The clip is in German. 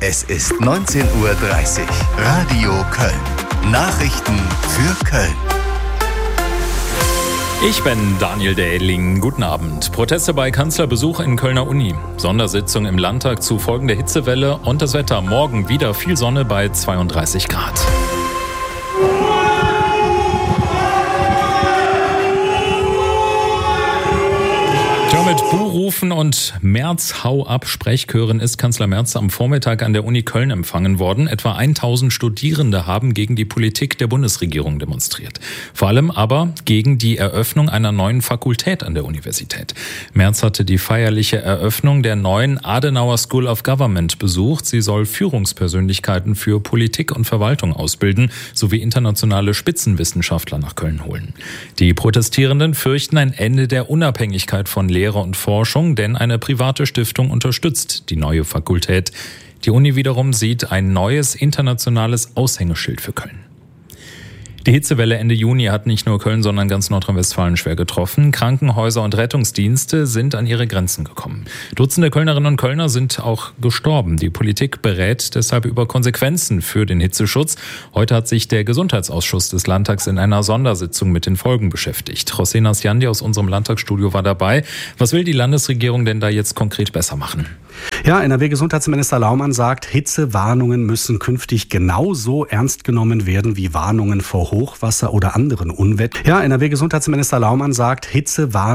Es ist 19:30 Uhr. Radio Köln. Nachrichten für Köln. Ich bin Daniel Dähling. Guten Abend. Proteste bei Kanzlerbesuch in Kölner Uni. Sondersitzung im Landtag zu Folgen der Hitzewelle und das Wetter. Morgen wieder viel Sonne bei 32 Grad. Mit Buhrufen und Merz hau ab Sprechchören ist Kanzler Merz am Vormittag an der Uni Köln empfangen worden. Etwa 1000 Studierende haben gegen die Politik der Bundesregierung demonstriert. Vor allem aber gegen die Eröffnung einer neuen Fakultät an der Universität. Merz hatte die feierliche Eröffnung der neuen Adenauer School of Government besucht. Sie soll Führungspersönlichkeiten für Politik und Verwaltung ausbilden, sowie internationale Spitzenwissenschaftler nach Köln holen. Die Protestierenden fürchten ein Ende der Unabhängigkeit von Lehre und Forschung, denn eine private Stiftung unterstützt die neue Fakultät. Die Uni wiederum sieht ein neues internationales Aushängeschild für Köln. Die Hitzewelle Ende Juni hat nicht nur Köln, sondern ganz Nordrhein-Westfalen schwer getroffen. Krankenhäuser und Rettungsdienste sind an ihre Grenzen gekommen. Dutzende Kölnerinnen und Kölner sind auch gestorben. Die Politik berät deshalb über Konsequenzen für den Hitzeschutz. Heute hat sich der Gesundheitsausschuss des Landtags in einer Sondersitzung mit den Folgen beschäftigt. Rosena Sjandi aus unserem Landtagsstudio war dabei. Was will die Landesregierung denn da jetzt konkret besser machen? Ja, NRW-Gesundheitsminister Laumann sagt, Hitzewarnungen müssen künftig genauso ernst genommen werden wie Warnungen vor Hochwasser oder anderen Unwettern. Ja, NRW-Gesundheitsminister Laumann sagt, Hitzewarnungen